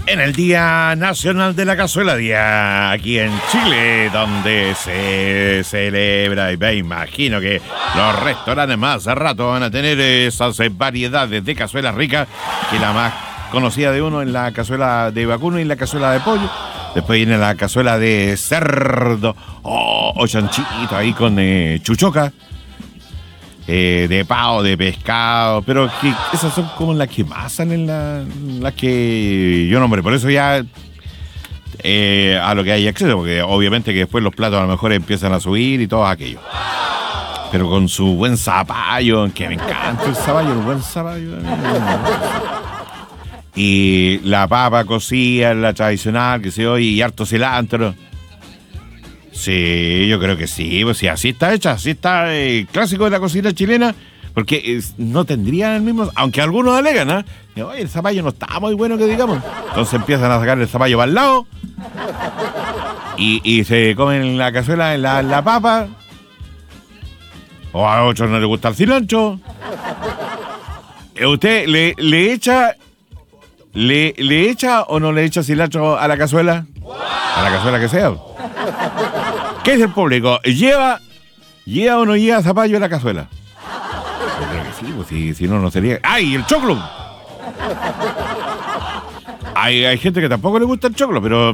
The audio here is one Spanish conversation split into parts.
En el Día Nacional de la Cazuela, día aquí en Chile, donde se celebra, y me imagino que los restaurantes más a rato van a tener esas variedades de cazuelas ricas, que la más conocida de uno es la cazuela de vacuno y la cazuela de pollo. Después viene la cazuela de cerdo o chanchito ahí con chuchoca. De pavo, de pescado, pero que esas son como las que más salen, las que yo nombré. Por eso ya a lo que hay acceso, porque obviamente que después los platos a lo mejor empiezan a subir y todo aquello. Pero con su buen zapallo, que me encanta el zapallo, el buen zapallo. Y la papa cocida, la tradicional, que se oye, y harto cilantro. Sí, yo creo que sí, pues sí, así está hecha, así está clásico de la cocina chilena, porque no tendría el mismo, aunque algunos alegan, oye, el zapallo no está muy bueno que digamos. Entonces empiezan a sacar el zapallo para el lado y se comen la cazuela, la papa, o a otros no les gusta el cilantro. ¿Usted le echa o no le echa cilantro a la cazuela? A la cazuela que sea. ¿Qué es el público? ¿Lleva o no lleva zapallo en la cazuela? Yo creo que sí, pues si no, no sería... ¡Ay, el choclo! Hay gente que tampoco le gusta el choclo, pero...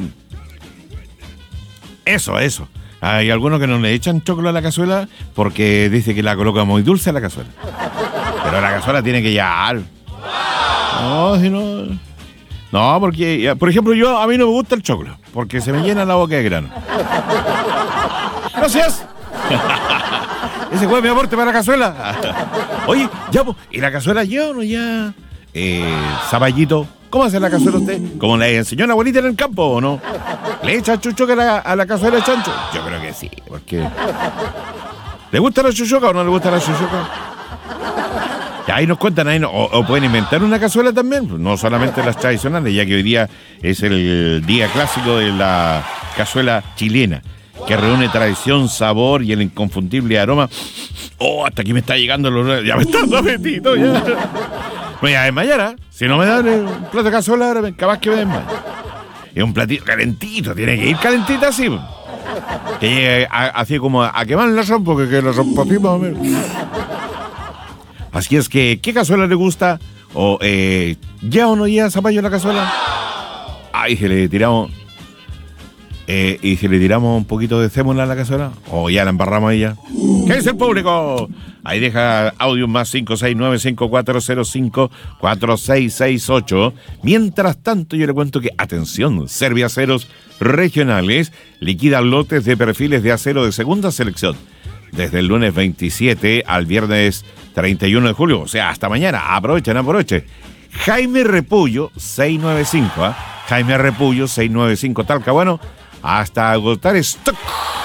Eso. Hay algunos que no le echan choclo a la cazuela porque dice que la coloca muy dulce a la cazuela. Pero la cazuela tiene que llevar. No, si no... No, porque, por ejemplo, a mí no me gusta el choclo, porque se me llena la boca de grano. ¡Gracias! Ese fue mi aporte para la cazuela. Oye, ya, ¿y la cazuela ya o no ya? Zapallito, ¿cómo hace la cazuela usted? ¿Cómo le enseñó la abuelita en el campo o no? ¿Le echa chuchoca a la cazuela de chancho? Yo creo que sí, porque... ¿Le gusta la chuchoca o no le gusta la chuchoca? Ahí nos cuentan, o pueden inventar una cazuela también, no solamente las tradicionales, ya que hoy día es el día clásico de la cazuela chilena, que reúne tradición, sabor y el inconfundible aroma. Oh, hasta aquí me está llegando el olor, ya me está dando apetito, ya. Me voy a desmayar, si no me dan un plato de cazuela, ahora capaz que me desmayo. Es un platito calentito, tiene que ir calentito así, que llegue así como a quemar la rompa, porque la rompa así más o menos. Así es que, ¿qué cazuela le gusta? O, ¿ya o no ya zapallo en la cazuela? Ay, se le tiramos... ¿y si le tiramos un poquito de cémola a la cazuela? ¿O ya la embarramos a ella? ¿Qué es el público? Ahí deja audio más 569-5405-4668. Mientras tanto, yo le cuento que, atención, Serviaceros Regionales liquidan lotes de perfiles de acero de segunda selección. Desde el lunes 27 al viernes 31 de julio, o sea, hasta mañana. Aprovechen. Jaime Repullo, 695, Jaime Repullo, 695, Talcahuano, hasta agotar stock.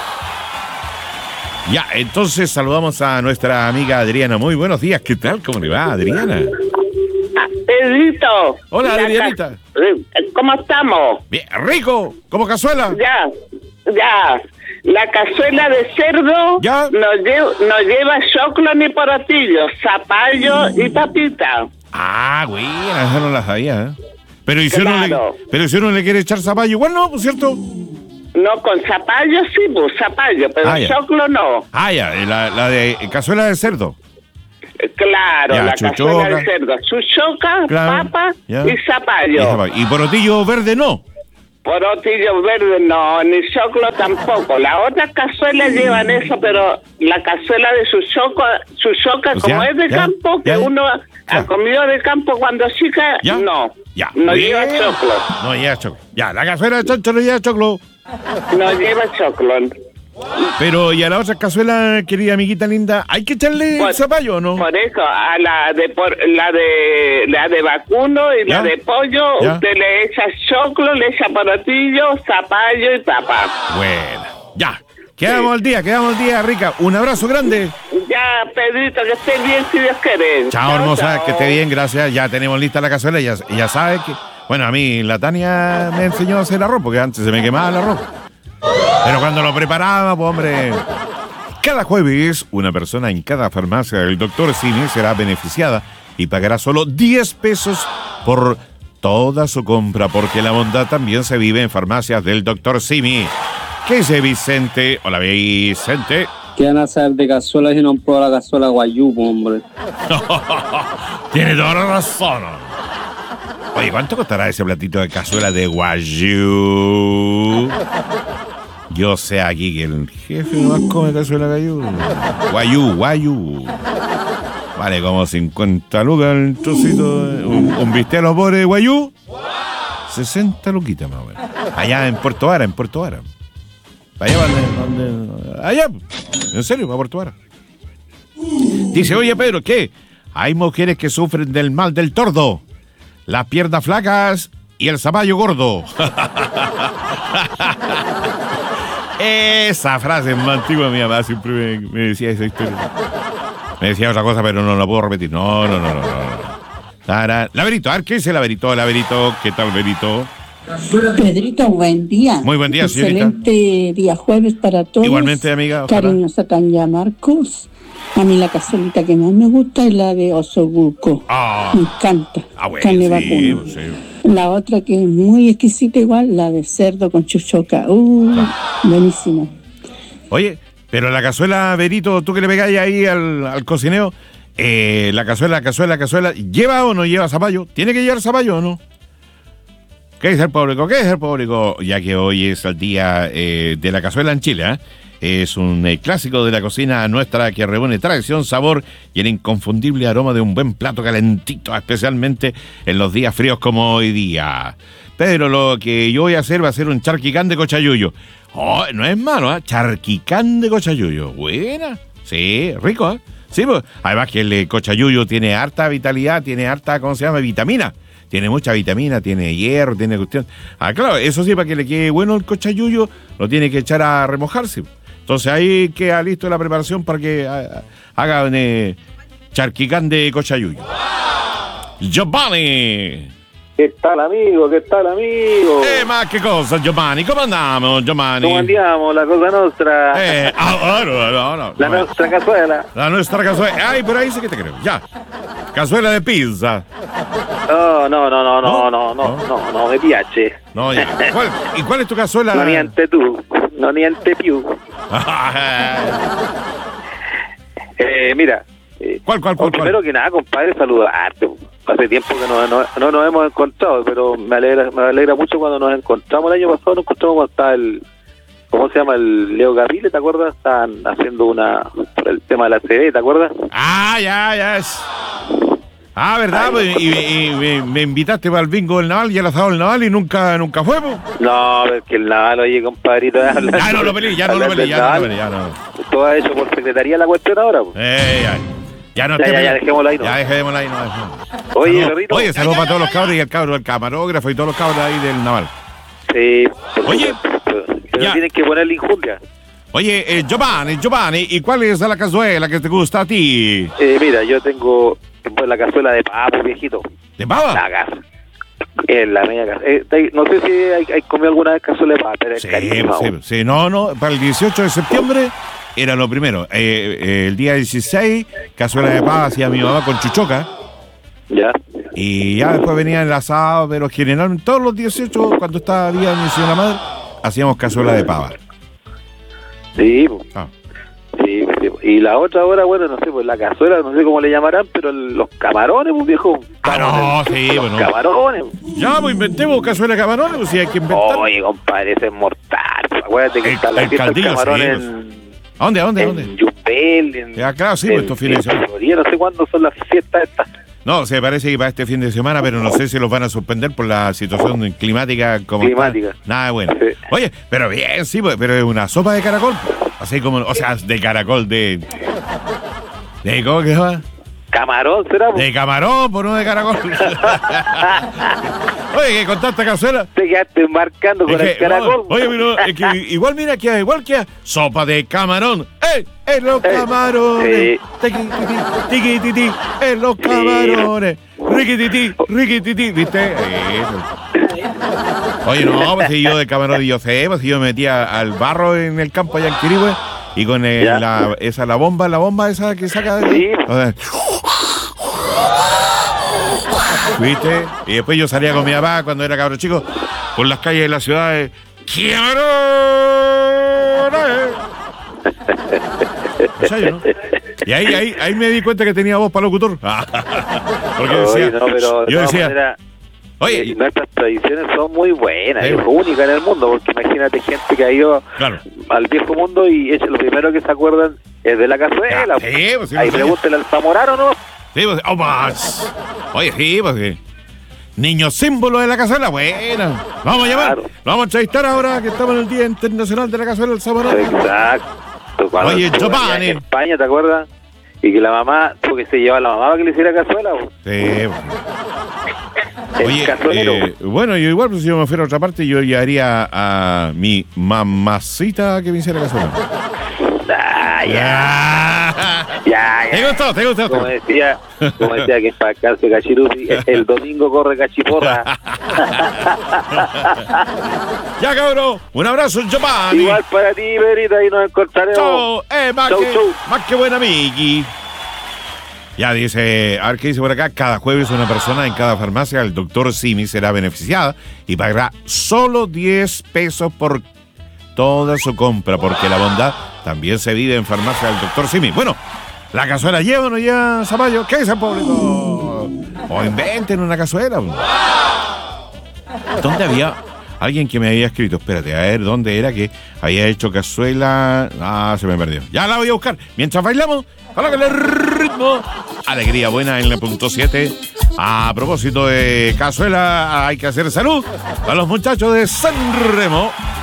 Ya, entonces saludamos a nuestra amiga Adriana. Muy buenos días, ¿qué tal? ¿Cómo le va, Adriana? Pedrito. Hola, Adrianita. ¿Cómo estamos? Bien, rico, como cazuela. Ya. La cazuela de cerdo no lleva choclo ni porotillo, zapallo y papita. Ah, güey, esa no la sabía, Pero si claro. uno le quiere echar zapallo, igual no, ¿por cierto? No, con zapallo sí, pues zapallo, pero choclo no. Ah, ya, la de cazuela de cerdo. Claro, ya, la cazuela de cerdo. Chuchoca, claro, papa y zapallo. ¿Y porotillo verde no? Porotillo verde no, ni choclo tampoco. Las otras cazuelas llevan eso, pero la cazuela de chuchoca, como es de campo, que uno ha comido de campo cuando chica, no lleva choclo. No lleva choclo. Ya, la cazuela de chancho no lleva choclo. No lleva choclo. Pero, ¿y a la otra cazuela, querida amiguita linda, hay que echarle el zapallo o no? Por eso, a la de vacuno y la de pollo, usted le echa choclo, le echa porotillo, zapallo y papa. Bueno, ya. Quedamos al día, rica. Un abrazo grande. Ya, Pedrito, que esté bien si Dios quiere. Chao, hermosa, que esté bien, gracias. Ya tenemos lista la cazuela, ya sabe que... Bueno, a mí la Tania me enseñó a hacer arroz, porque antes se me quemaba el arroz. Pero cuando lo preparaba, pues hombre... Cada jueves, una persona en cada farmacia del Dr. Cine será beneficiada y pagará solo 10 pesos por toda su compra, porque la bondad también se vive en farmacias del Dr. Simi. ¿Qué dice Vicente? Hola, Vicente. ¿Qué van a hacer de cazuela si no han probado la cazuela guayú, hombre? Tiene toda la razón. Oye, ¿cuánto costará ese platito de cazuela de guayú? Yo sé aquí que el jefe no come cazuela de guayú. Vale, como 50 lucas el trocito. Un bistec a los pobres de guayú. 60 luquitas más o menos. Allá en Puerto Vara. Allá donde. Allá. En serio, para Puerto Vara. Dice, oye Pedro, ¿qué? Hay mujeres que sufren del mal del tordo, las piernas flacas y el zapallo gordo. Esa frase es más antigua, mi mamá siempre me decía esa historia. Me decía otra cosa, pero no la puedo repetir. No. Laberito, a ver, ¿qué dice Laberito? ¿Qué tal, Laberito? Pedrito, buen día. Muy buen día, señorita. Excelente día jueves para todos. Igualmente, amiga. Cariñosa Tanya Marcos. A mí la cazuelita que más me gusta es la de osobuco. Me encanta. Bueno, carne vacuna. Sí. La otra que es muy exquisita igual, la de cerdo con chuchoca. Buenísima. Oye, pero la cazuela, Berito, tú que le pegáis ahí al cocineo, la cazuela, ¿lleva o no lleva zapallo? ¿Tiene que llevar zapallo o no? ¿Qué es el público? Ya que hoy es el día de la cazuela en Chile, Es un clásico de la cocina nuestra que reúne tradición, sabor y el inconfundible aroma de un buen plato calentito, especialmente en los días fríos como hoy día. Pero lo que yo voy a hacer va a ser un charquicán de cochayuyo. Oh, no es malo, charquicán de cochayuyo. Buena. Sí, rico, Sí, pues, además que el cochayuyo tiene harta vitalidad, tiene harta, vitamina. Tiene mucha vitamina, tiene hierro, tiene cuestión. Claro, eso sí, para que le quede bueno el cochayuyo, lo tiene que echar a remojarse. Entonces ahí queda listo la preparación para que hagan charquicán de cochayuyo. Giovanni. ¿Qué tal, amigo? Ma che cosa, Giovanni? ¿Cómo andamos, Giovanni? ¿Cómo andiamo? La cosa nostra. No. La nuestra cazuela. La nuestra cazuela. Ay, pero ahí sí que te creo. Ya. Cazuela de pizza. No, mi piace. No, ya. ¿Y cuál es tu cazuela? No niente tu, no niente più. Mira. ¿Cuál? Primero que nada, compadre, saludarte. Hace tiempo que no nos hemos encontrado, pero me alegra mucho cuando nos encontramos. El año pasado nos encontramos cuando estaba ¿cómo se llama? El Leo Caprile, ¿te acuerdas? Estaban haciendo por el tema de la CD, ¿te acuerdas? Ya. ¿Verdad? Y me invitaste para el bingo del Naval y el asado del Naval y nunca fue, po. No, es que el Naval, oye, compadrito. Ya no lo peleé. Todo ha hecho por secretaría la cuestión ahora, po. Ya dejémoslo ahí, ¿no? Ya dejémoslo ahí, no. Oye, perrito. Oye, saludos para todos los cabros y el cabro del camarógrafo y todos los cabros ahí del Naval. Sí. Oye. Pero tienen que ponerle injundia. Oye, Giovanni, ¿y cuál es la cazuela que te gusta a ti? Mira, yo tengo la cazuela de pavo, viejito. ¿De pava? La casa. La media casa. No sé si hay comido alguna vez cazuela de pava, pero es carísima. Sí, no, para el 18 de septiembre era lo primero. El día 16, cazuela de pava hacía mi mamá con chuchoca. Ya. Y ya después venía el asado, pero generalmente todos los 18, cuando estaba bien mi señora madre, hacíamos cazuela de pava. Sí, sí. Y la otra hora, bueno, no sé, pues la cazuela, no sé cómo le llamarán, pero los camarones, pues viejo. Bueno. Camarones. Ya, pues inventemos cazuela de camarones, pues si hay que inventar. Oye, compadre, ese es mortal. Acuérdate que está la fiesta del camarón ¿A dónde? En Yumbel, claro, sí, pues estos fines de semana. No sé cuándo son las fiestas estas. No, se parece que para este fin de semana, pero no sé si los van a suspender por la situación climática. Nada bueno. Sí. Oye, pero bien, sí, pero es una sopa de caracol. Así como, o sea, de caracol, ¿de cómo que se llama? Camarón, ¿será? De camarón, por no de caracol. Oye, que con tanta cazuela. Te quedaste marcando con el caracol. Oye, pero es que igual que sopa de camarón. ¡En los camarones! Tiquititi, en los camarones. Riquititi, ¿viste? Oye, no, pues si yo de camarón y yo sé, pues si yo me metía al barro en el campo allá en Quirihue y con la bomba esa que saca. Sí. ¿Viste? Y después yo salía con mi papá cuando era cabro chico por las calles de la ciudad de ¿no? Y ahí me di cuenta que tenía voz para locutor. Porque decía, no, pero yo decía, manera, oye, nuestras tradiciones son muy buenas, es única en el mundo, porque imagínate gente que ha ido al viejo mundo y lo primero que se acuerdan es de la cazuela. Sí, pues, sí, ahí pregúntale al Zamorano, ¿no? Sí, pues, oye, sí, pues sí. Niño símbolo de la cazuela, bueno. Vamos a llamar, lo vamos a entrevistar ahora que estamos en el Día Internacional de la Cazuela del Zamorano. Exacto. Cuando oye, Giovanni. En España, ¿te acuerdas? Y que la mamá, tuvo que se llevaba a la mamá para que le hiciera cazuela. Sí, oye, bueno, yo igual, pues si yo me fuera a otra parte, yo llevaría a mi mamacita que me hiciera cazuela. Ya. Te gustó. Como decía que para Calce Cachirupi, el domingo corre cachiporra. Ya, cabrón. Un abrazo, Giovanni. Igual para ti, Berita, y nos encontraremos. Chau. Más que buena, Miki. Ya dice, a ver qué dice por acá. Cada jueves una persona en cada farmacia del Dr. Simi será beneficiada y pagará solo 10 pesos por toda su compra, porque la bondad también se vive en farmacia del Dr. Simi. Bueno, la cazuela llévanos ya, Zapallo. ¿Qué dice el público? O inventen una cazuela. ¿Dónde había alguien que me había escrito? Espérate, a ver, ¿dónde era que había hecho cazuela? Se me perdió. Ya la voy a buscar. Mientras bailamos, colócale el ritmo. Alegría buena en el punto 7. A propósito de cazuela, hay que hacer salud a los muchachos de San Remo.